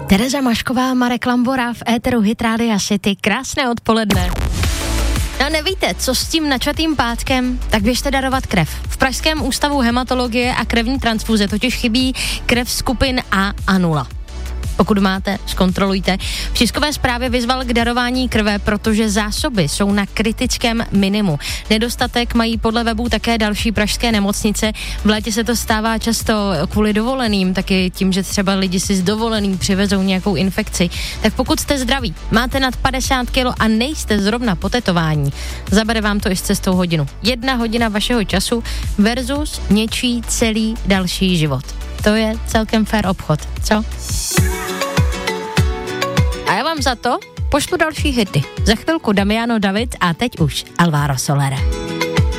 Tereza Mašková, Marek Lambora v éteru Hit Rádia City. Krásné odpoledne. No nevíte, co s tím načatým pátkem? Tak běžte darovat krev. V Pražském ústavu hematologie a krevní transfuze totiž chybí krev skupin A a 0. Pokud máte, zkontrolujte. V tiskové zprávě vyzval k darování krve, protože zásoby jsou na kritickém minimu. Nedostatek mají podle webu také další pražské nemocnice. V létě se to stává často kvůli dovoleným, taky tím, že třeba lidi si z dovoleným přivezou nějakou infekci. Tak pokud jste zdraví, máte nad 50 kg a nejste zrovna po tetování, zabere vám to i s cestou hodinu. 1 hodina vašeho času versus něčí celý další život. To je celkem fair obchod, co? A já vám za to pošlu další hity. Za chvilku Damiano David a teď už Alvaro Soler.